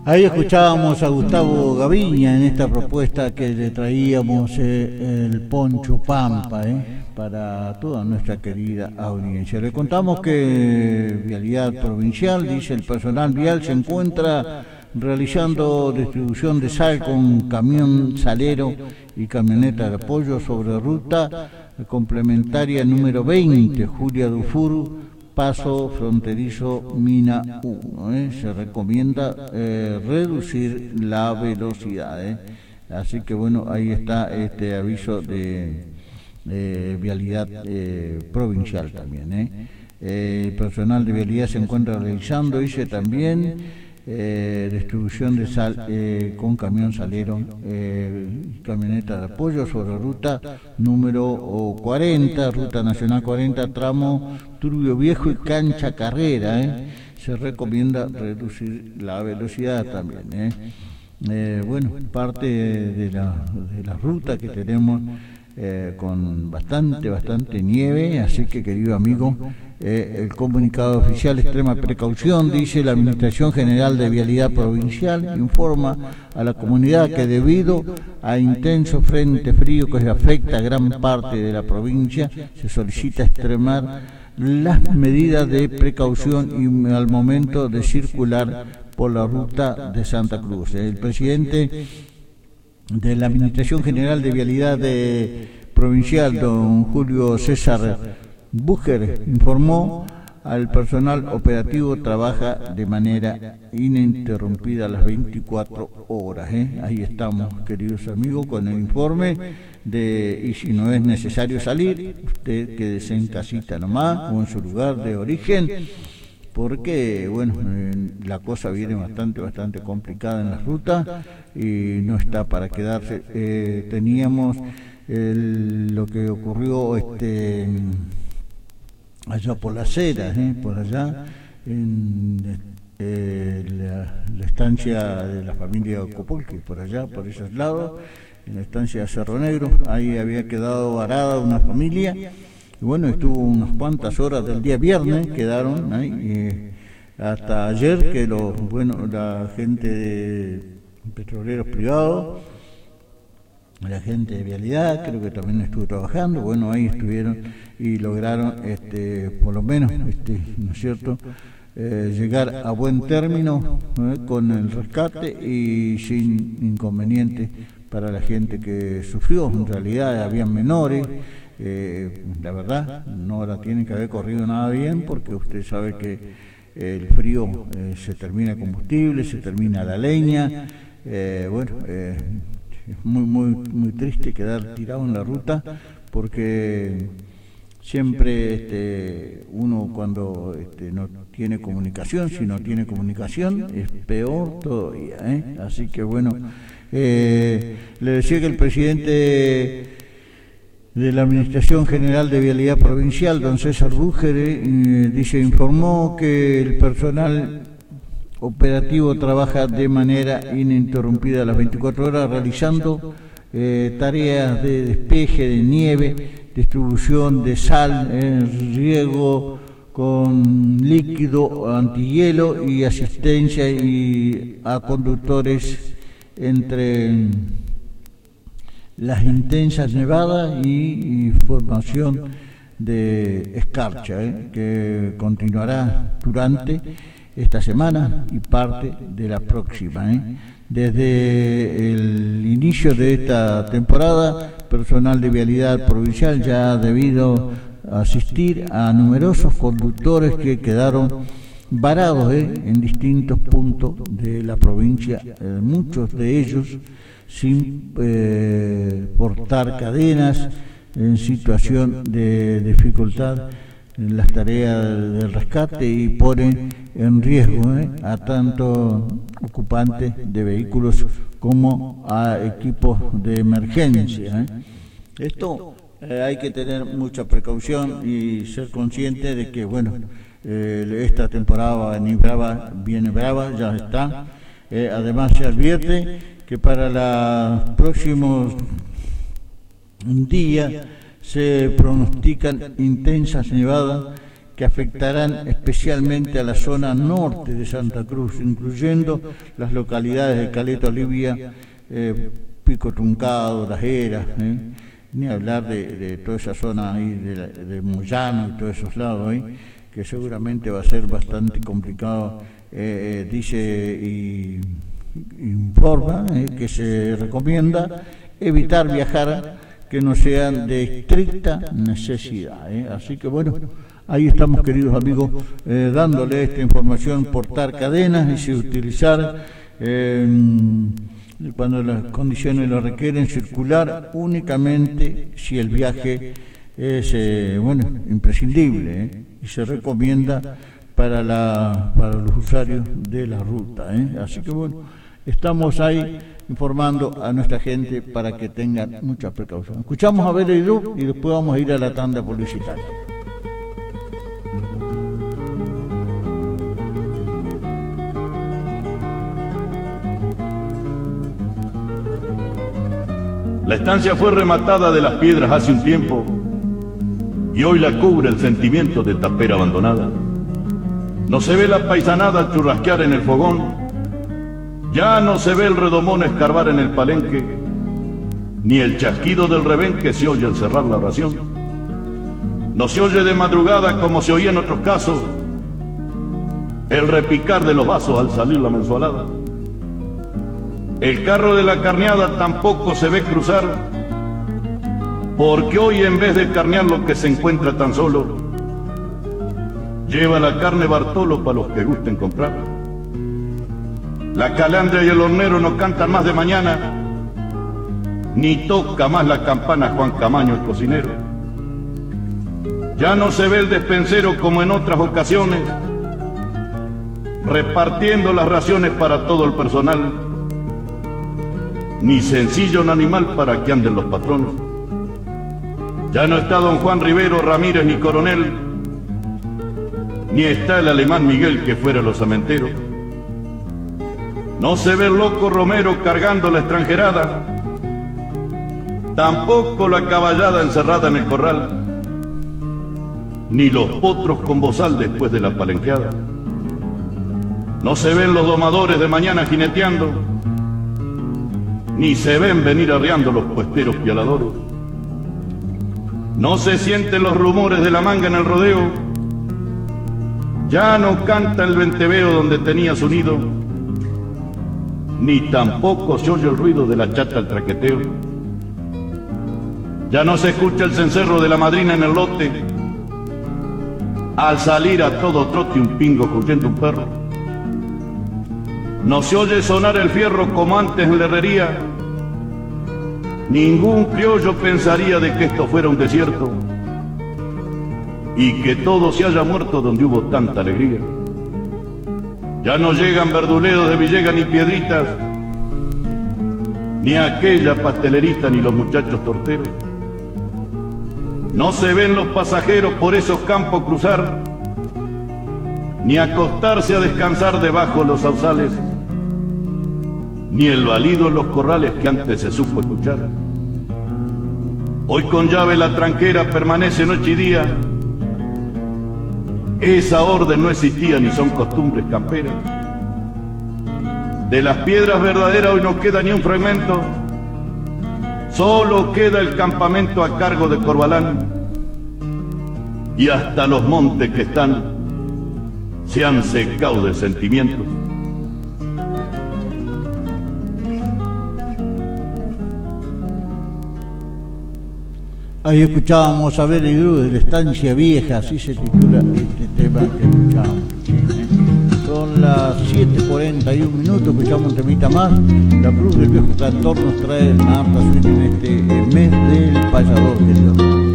Ahí escuchábamos a Gustavo Gaviña en esta propuesta que le traíamos el Poncho Pampa, para toda nuestra querida audiencia. Le contamos que Vialidad Provincial, dice el personal vial, se encuentra realizando distribución de sal con camión salero y camioneta de apoyo sobre ruta complementaria número 20, Julia Dufour, paso fronterizo Mina 1. Se recomienda reducir la velocidad. Así que bueno, ahí está este aviso de vialidad provincial también. El personal de vialidad se encuentra realizando, dice también, distribución de sal con camión salero, camioneta de apoyo sobre ruta número 40, ruta nacional 40, tramo Turbio Viejo y Cancha Carrera. Se recomienda reducir la velocidad también. Bueno, parte de la ruta que tenemos con bastante nieve, así que, querido amigo, el comunicado oficial: extrema precaución, dice la Administración General de Vialidad Provincial, informa a la comunidad que debido a intenso frente frío que afecta a gran parte de la provincia, se solicita extremar las medidas de precaución y al momento de circular por la ruta de Santa Cruz. El presidente de la Administración General de Vialidad Provincial, don Julio César Búger, informó al personal operativo trabaja de manera ininterrumpida las 24 horas. Ahí estamos, queridos amigos, con el informe y si no es necesario salir, usted quédese en casita nomás o en su lugar de origen, porque bueno, la cosa viene bastante complicada en la ruta y no está para quedarse. Teníamos lo que ocurrió allá por las Heras, por allá en la estancia de la familia Copolqui, por allá, por esos lados, en la estancia de Cerro Negro. Ahí había quedado varada una familia. Y bueno, estuvo unas cuantas horas del día viernes, quedaron ahí, hasta ayer que la gente de petroleros privados, la gente de vialidad, creo que también estuvo trabajando. Bueno, ahí estuvieron y lograron, por lo menos, ¿no es cierto?, llegar a buen término con el rescate y sin inconveniente para la gente que sufrió. En realidad habían menores. La verdad, no la tienen que haber corrido nada bien, porque usted sabe que el frío se termina el combustible, se termina la leña. Es muy triste quedar tirado en la ruta, porque siempre uno cuando no tiene comunicación, si no tiene comunicación es peor todavía. Así que bueno, le decía que el presidente de la Administración General de Vialidad Provincial, don César Búger, informó que el personal operativo trabaja de manera ininterrumpida las 24 horas realizando tareas de despeje de nieve, distribución de sal, riego con líquido antihielo y asistencia a conductores entre las intensas nevadas y formación de escarcha, que continuará durante esta semana y parte de la próxima. Desde el inicio de esta temporada, personal de vialidad provincial ya ha debido asistir a numerosos conductores que quedaron varados en distintos puntos de la provincia, muchos de ellos sin portar cadenas, en situación de dificultad en las tareas del rescate, y ponen en riesgo a tanto ocupantes de vehículos como a equipos de emergencia. Esto hay que tener mucha precaución y ser consciente de que bueno, esta temporada viene brava, ya está. Además se advierte que para los próximos días se pronostican intensas nevadas que afectarán especialmente a la zona norte de Santa Cruz, incluyendo las localidades de Caleta Olivia, Pico Truncado, Las Heras, ni hablar de toda esa zona ahí de Moyano y todos esos lados ahí, que seguramente va a ser bastante complicado. Dice y informa que se recomienda evitar viajar que no sean de estricta necesidad. Así que bueno, ahí estamos, queridos amigos, dándole esta información, portar cadenas y si utilizar cuando las condiciones lo requieren, circular únicamente si el viaje es imprescindible, y se recomienda para los usuarios de la ruta. Así que bueno, estamos ahí informando a nuestra gente para que tengan mucha precaución. Escuchamos a Vélez y después vamos a ir a la tanda publicitaria. La estancia fue rematada de las piedras hace un tiempo y hoy la cubre el sentimiento de tapera abandonada. No se ve la paisanada al churrasquear en el fogón, ya no se ve el redomón escarbar en el palenque, ni el chasquido del rebenque se oye al cerrar la oración. No se oye de madrugada como se oía en otros casos el repicar de los vasos al salir la mensualada. El carro de la carneada tampoco se ve cruzar, porque hoy en vez de carnear lo que se encuentra tan solo, lleva la carne Bartolo para los que gusten comprar. La calandria y el hornero no cantan más de mañana, ni toca más la campana Juan Camaño el cocinero. Ya no se ve el despensero como en otras ocasiones, repartiendo las raciones para todo el personal, ni sencillo un animal para que anden los patrones. Ya no está don Juan Rivero, Ramírez ni Coronel, ni está el alemán Miguel que fuera los cementeros. No se ve el loco Romero cargando la extranjerada, tampoco la caballada encerrada en el corral, ni los potros con bozal después de la palenqueada. No se ven los domadores de mañana jineteando, ni se ven venir arreando los puesteros pialadores. No se sienten los rumores de la manga en el rodeo, ya no canta el venteveo donde tenía su nido, ni tampoco se oye el ruido de la chata al traqueteo. Ya no se escucha el cencerro de la madrina en el lote, al salir a todo trote un pingo cogiendo un perro. No se oye sonar el fierro como antes en la herrería, ningún criollo pensaría de que esto fuera un desierto y que todo se haya muerto donde hubo tanta alegría. Ya no llegan verduleros de Villegas ni Piedritas, ni aquella pastelerita ni los muchachos torteros. No se ven los pasajeros por esos campos cruzar, ni acostarse a descansar debajo los sausales, ni el balido en los corrales que antes se supo escuchar. Hoy con llave la tranquera permanece noche y día, esa orden no existía ni son costumbres camperas. De las piedras verdaderas hoy no queda ni un fragmento, solo queda el campamento a cargo de Corbalán, y hasta los montes que están se han secado de sentimientos. Ahí escuchábamos a Vélez de la Estancia Vieja, así se titula este tema que escuchábamos. Son las 7:41 minutos, escuchamos un temita más. La Cruz del Viejo Cantor nos trae Marta Suite en este mes del payador, querido.